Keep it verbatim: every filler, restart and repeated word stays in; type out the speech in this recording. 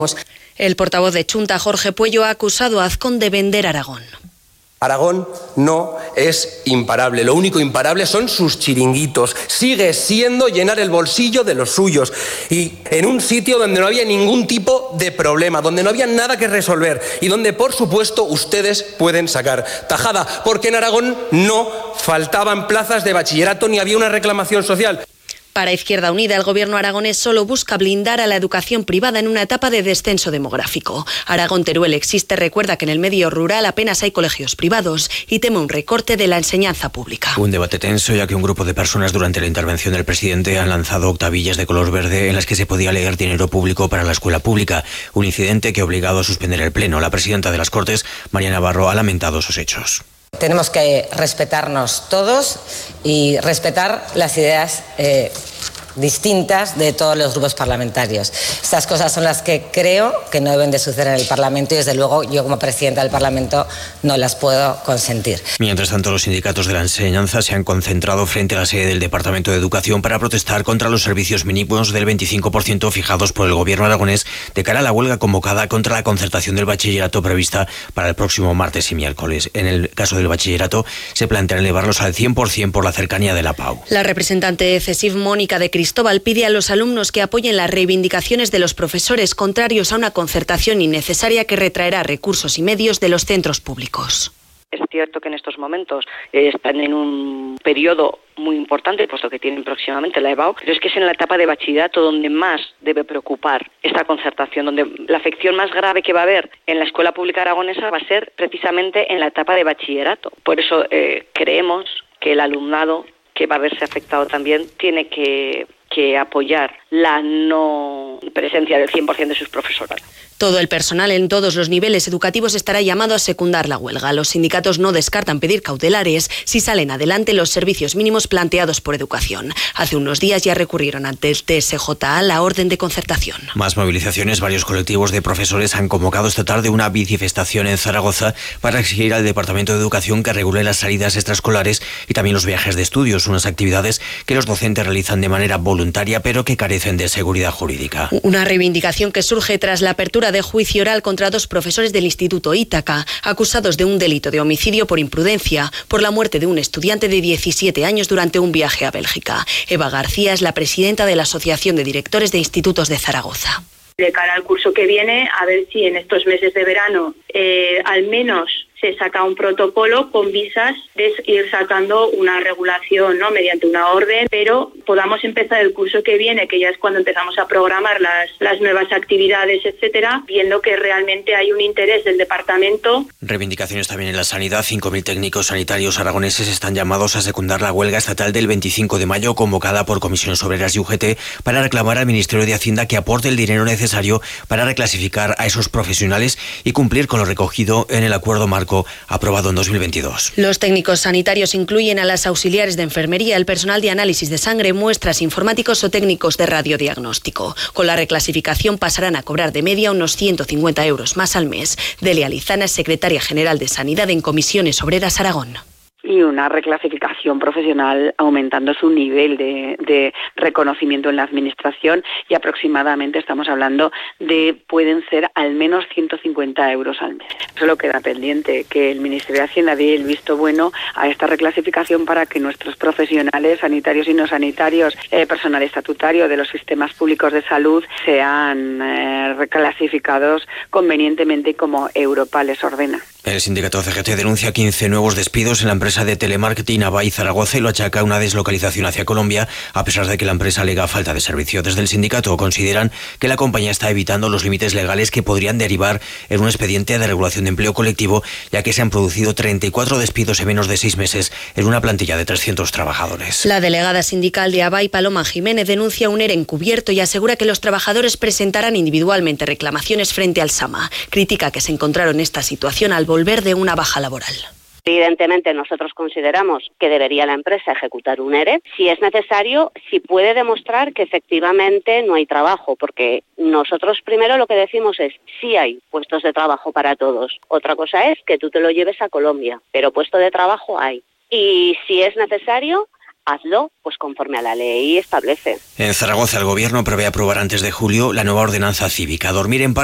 El portavoz de Chunta, Jorge Puello, ha acusado a Azcón de vender Aragón. Aragón no es imparable, lo único imparable son sus chiringuitos. Sigue siendo llenar el bolsillo de los suyos y en un sitio donde no había ningún tipo de problema, donde no había nada que resolver y donde, por supuesto, ustedes pueden sacar tajada, porque en Aragón no faltaban plazas de bachillerato ni había una reclamación social. Para Izquierda Unida, el gobierno aragonés solo busca blindar a la educación privada en una etapa de descenso demográfico. Aragón Teruel Existe recuerda que en el medio rural apenas hay colegios privados y teme un recorte de la enseñanza pública. Un debate tenso, ya que un grupo de personas durante la intervención del presidente han lanzado octavillas de color verde en las que se podía leer dinero público para la escuela pública. Un incidente que ha obligado a suspender el pleno. La presidenta de las Cortes, María Navarro, ha lamentado esos hechos. Tenemos que respetarnos todos y respetar las ideas eh, distintas de todos los grupos parlamentarios. Estas cosas son las que creo que no deben de suceder en el Parlamento y desde luego yo como presidenta del Parlamento no las puedo consentir. Mientras tanto, los sindicatos de la enseñanza se han concentrado frente a la sede del Departamento de Educación para protestar contra los servicios mínimos del veinticinco por ciento fijados por el gobierno aragonés de cara a la huelga convocada contra la concertación del bachillerato prevista para el próximo martes y miércoles. En el caso del bachillerato se plantea elevarlos al cien por ciento por la cercanía de la P A U. La representante de CESIF, Mónica de Cristóbal, pide a los alumnos que apoyen las reivindicaciones de los profesores contrarios a una concertación innecesaria que retraerá recursos y medios de los centros públicos. Es cierto que en estos momentos eh, están en un periodo muy importante, puesto que tienen próximamente la E B A U, pero es que es en la etapa de bachillerato donde más debe preocupar esta concertación, donde la afección más grave que va a haber en la escuela pública aragonesa va a ser precisamente en la etapa de bachillerato. Por eso eh, creemos que el alumnado que va a verse afectado también tiene que, que apoyar la no presencia del cien por ciento de sus profesoras. Todo el personal en todos los niveles educativos estará llamado a secundar la huelga. Los sindicatos no descartan pedir cautelares si salen adelante los servicios mínimos planteados por Educación. Hace unos días ya recurrieron ante el T S J A la orden de concertación. Más movilizaciones. Varios colectivos de profesores han convocado esta tarde una bicifestación en Zaragoza para exigir al Departamento de Educación que regule las salidas extraescolares y también los viajes de estudios, unas actividades que los docentes realizan de manera voluntaria pero que carecen de seguridad jurídica. Una reivindicación que surge tras la apertura de juicio oral contra dos profesores del Instituto Ítaca, acusados de un delito de homicidio por imprudencia por la muerte de un estudiante de diecisiete años durante un viaje a Bélgica. Eva García es la presidenta de la Asociación de Directores de Institutos de Zaragoza. De cara al curso que viene, a ver si en estos meses de verano eh, al menos se saca un protocolo con visas de ir sacando una regulación, ¿no?, mediante una orden, pero podamos empezar el curso que viene, que ya es cuando empezamos a programar las, las nuevas actividades, etcétera, viendo que realmente hay un interés del departamento. Reivindicaciones también en la sanidad. cinco mil técnicos sanitarios aragoneses están llamados a secundar la huelga estatal del veinticinco de mayo convocada por Comisiones Obreras y U G T para reclamar al Ministerio de Hacienda que aporte el dinero necesario para reclasificar a esos profesionales y cumplir con lo recogido en el acuerdo marco aprobado en dos mil veintidós. Los técnicos sanitarios incluyen a las auxiliares de enfermería, el personal de análisis de sangre, muestras, informáticos o técnicos de radiodiagnóstico. Con la reclasificación pasarán a cobrar de media unos ciento cincuenta euros más al mes. Delia Lizana es secretaria general de Sanidad en Comisiones Obreras Aragón. Y una reclasificación profesional aumentando su nivel de, de reconocimiento en la administración y aproximadamente estamos hablando de, pueden ser al menos ciento cincuenta euros al mes. Solo queda pendiente que el Ministerio de Hacienda dé el visto bueno a esta reclasificación para que nuestros profesionales sanitarios y no sanitarios, eh, personal estatutario de los sistemas públicos de salud sean eh, reclasificados convenientemente como Europa les ordena. El sindicato C G T denuncia quince nuevos despidos en la empresa de telemarketing Avai Zaragoza y lo achaca a una deslocalización hacia Colombia, a pesar de que la empresa alega falta de servicio. Desde el sindicato consideran que la compañía está evitando los límites legales que podrían derivar en un expediente de regulación de empleo colectivo, ya que se han producido treinta y cuatro despidos en menos de seis meses en una plantilla de trescientos trabajadores. La delegada sindical de Avai, Paloma Jiménez, denuncia un ERE encubierto y asegura que los trabajadores presentarán individualmente reclamaciones frente al SAMA. Critica que se encontraron en esta situación al volver de una baja laboral. Evidentemente nosotros consideramos que debería la empresa ejecutar un ERE, si es necesario, si puede demostrar que efectivamente no hay trabajo, porque nosotros primero lo que decimos es sí hay puestos de trabajo para todos. Otra cosa es que tú te lo lleves a Colombia, pero puesto de trabajo hay. Y si es necesario, hazlo pues conforme a la ley establece. En Zaragoza el gobierno prevé aprobar antes de julio la nueva ordenanza cívica. Dormir en